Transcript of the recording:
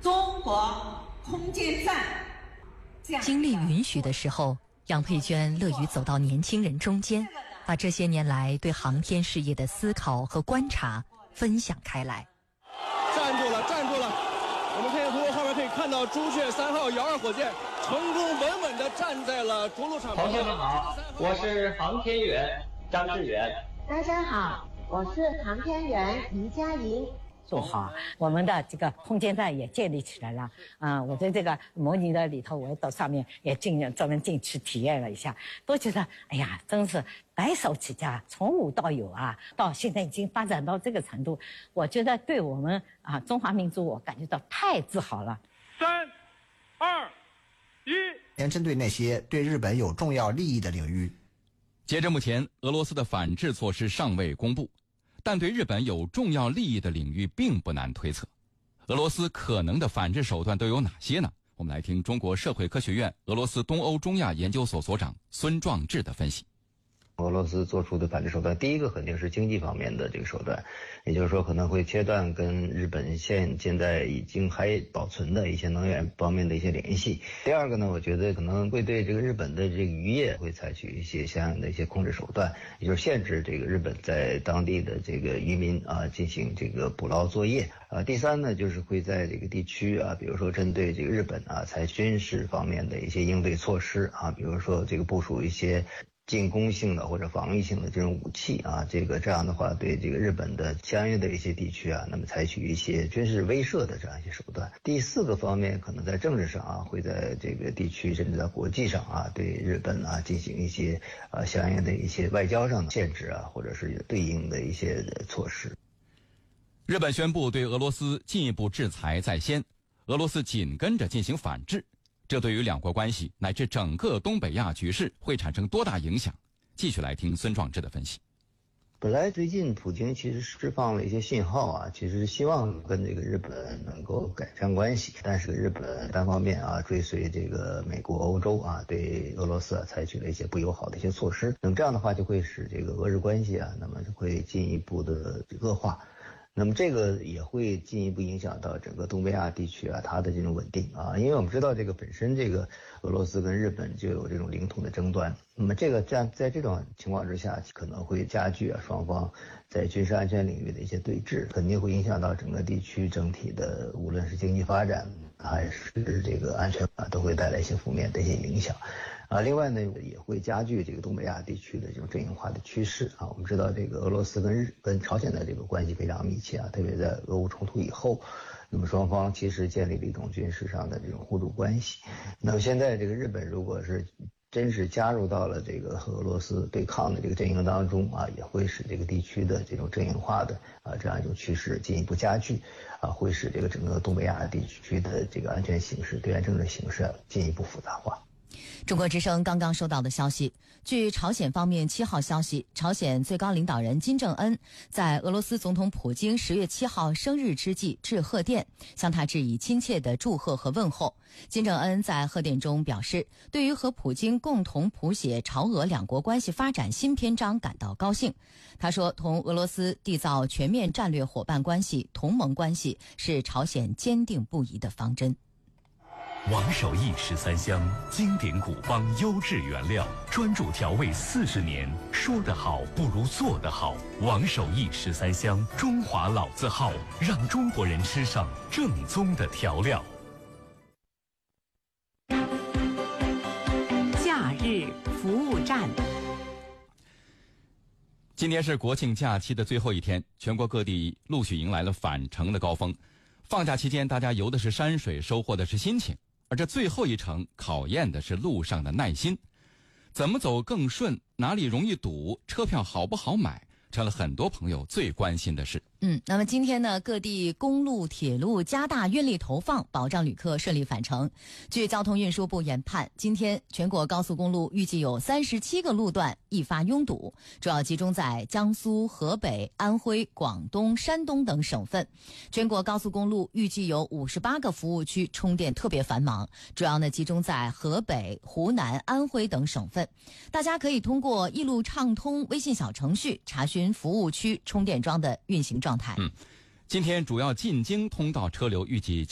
中国空间站。 精力允许的时候，杨佩娟乐于走到年轻人中间，把这些年来对航天事业的思考和观察分享开来。 站住了，站住了！我们可以通过画面可以看到朱雀3号遥2火箭成功稳稳地站在了着陆场。 同学们好，我是航天员张志远。 大家好，我是航天员黎佳莹。 做好，我们的这个空间站也建立起来了。我在这个模拟的里头，我到上面也专门进去体验了一下，都觉得哎呀，真是白手起家，从无到有啊，到现在已经发展到这个程度，我觉得对我们中华民族，我感觉到太自豪了。 3、2、1。 针对那些对日本有重要利益的领域， 截至目前，俄罗斯的反制措施尚未公布。但对日本有重要利益的领域并不难推测，俄罗斯可能的反制手段都有哪些呢？我们来听中国社会科学院俄罗斯东欧中亚研究所所长孙壮志的分析。 俄罗斯做出的反制手段，第一个肯定是经济方面的这个手段，也就是说可能会切断跟日本现在已经还保存的一些能源方面的一些联系。第二个呢，我觉得可能会对这个日本的这个渔业会采取一些相应的一些控制手段，也就是限制这个日本在当地的这个渔民进行这个捕捞作业。第三呢，就是会在这个地区比如说针对这个日本采取军事方面的一些应对措施比如说这个部署一些进攻性的或者防御性的这种武器这样的话对这个日本的相应的一些地区那么采取一些军事威慑的这样一些手段。第四个方面，可能在政治上会在这个地区甚至在国际上对日本进行一些相应的一些外交上的限制或者是对应的一些措施。 日本宣布对俄罗斯进一步制裁在先，俄罗斯紧跟着进行反制。这对于两国关系乃至整个东北亚局势会产生多大影响？继续来听孙壮志的分析。 本来最近普京其实释放了一些信号其实希望跟这个日本能够改善关系，但是日本单方面追随这个美国、欧洲对俄罗斯采取了一些不友好的一些措施，那么这样的话就会使这个俄日关系那么会进一步的恶化。那么这个也会进一步影响到整个东北亚地区它的这种稳定因为我们知道这个本身这个俄罗斯跟日本就有这种领土的争端，那么这个在这种情况之下可能会加剧双方在军事安全领域的一些对峙，肯定会影响到整个地区整体的无论是经济发展还是这个安全都会带来一些负面的一些影响另外呢也会加剧这个东北亚地区的这种阵营化的趋势我们知道这个俄罗斯跟朝鲜的这个关系非常密切特别在俄乌冲突以后，那么双方其实建立了一种军事上的这种互助关系。那么现在这个日本如果是真是加入到了这个和俄罗斯对抗的这个阵营当中也会使这个地区的这种阵营化的这样一种趋势进一步加剧会使这个整个东北亚地区的这个安全形势、对外政治形势进一步复杂化。 中国之声刚刚收到的消息，据朝鲜方面7号消息，朝鲜最高领导人金正恩在俄罗斯总统普京10月7号生日之际致贺电，向他致以亲切的祝贺和问候。金正恩在贺电中表示，对于和普京共同谱写朝俄两国关系发展新篇章感到高兴。他说，同俄罗斯缔造全面战略伙伴关系、同盟关系是朝鲜坚定不移的方针。 王守义13香，经典古方优质原料，专注调味40年，说得好不如做得好。王守义13香，中华老字号，让中国人吃上正宗的调料。 假日服务站。 今天是国庆假期的最后一天，全国各地陆续迎来了返程的高峰。放假期间，大家游的是山水，收获的是心情。而这最后一程考验的是路上的耐心，怎么走更顺，哪里容易堵，车票好不好买，成了很多朋友最关心的事。 那么今天呢，各地公路、铁路加大运力投放，保障旅客顺利返程。据交通运输部研判，今天全国高速公路预计有37个路段易发拥堵，主要集中在江苏、河北、安徽、广东、山东等省份。全国高速公路预计有58个服务区充电特别繁忙，主要呢集中在河北、湖南、安徽等省份。大家可以通过一路畅通微信小程序查询服务区充电桩的运行状态。 今天主要进京通道车流预计